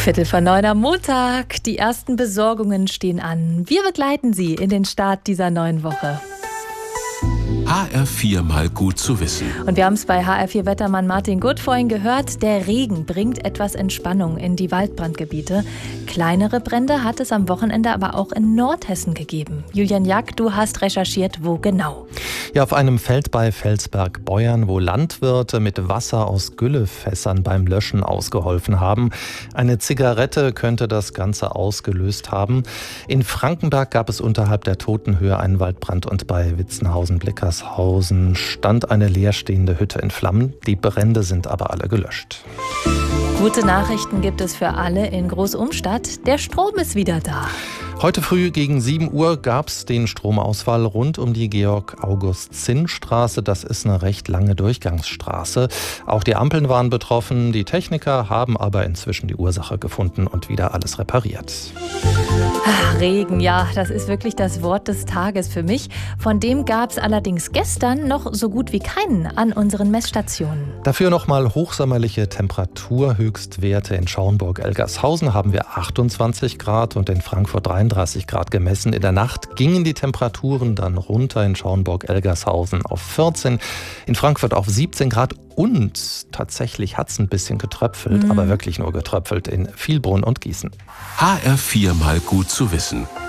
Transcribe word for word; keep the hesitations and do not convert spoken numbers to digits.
Viertel vor neun am Montag. Die ersten Besorgungen stehen an. Wir begleiten Sie in den Start dieser neuen Woche. H R vier mal gut zu wissen. Und wir haben es bei H R vier Wettermann Martin Gutt vorhin gehört. Der Regen bringt etwas Entspannung in die Waldbrandgebiete. Kleinere Brände hat es am Wochenende aber auch in Nordhessen gegeben. Julian Jack, du hast recherchiert, wo genau? Ja, auf einem Feld bei Felsberg-Beuern, wo Landwirte mit Wasser aus Güllefässern beim Löschen ausgeholfen haben. Eine Zigarette könnte das Ganze ausgelöst haben. In Frankenberg gab es unterhalb der Totenhöhe einen Waldbrand und bei Witzenhausen-Bleckershausen stand eine leerstehende Hütte in Flammen. Die Brände sind aber alle gelöscht. Gute Nachrichten gibt es für alle in Groß-Umstadt. Der Strom ist wieder da. Heute früh gegen sieben Uhr gab es den Stromausfall rund um die Georg-August-Zinn-Straße. Das ist eine recht lange Durchgangsstraße. Auch die Ampeln waren betroffen. Die Techniker haben aber inzwischen die Ursache gefunden und wieder alles repariert. Ach, Regen, ja, das ist wirklich das Wort des Tages für mich. Von dem gab es allerdings gestern noch so gut wie keinen an unseren Messstationen. Dafür nochmal hochsommerliche Temperaturhöchstwerte. In Schauenburg-Elgershausen haben wir achtundzwanzig Grad und in Frankfurt dreiunddreißig Grad gemessen. In der Nacht gingen die Temperaturen dann runter in Schauenburg-Elgershausen auf vierzehn, in Frankfurt auf siebzehn Grad und tatsächlich hat es ein bisschen getröpfelt, mhm. aber wirklich nur getröpfelt in Vielbrunn und Gießen. H R vier mal gut zu wissen.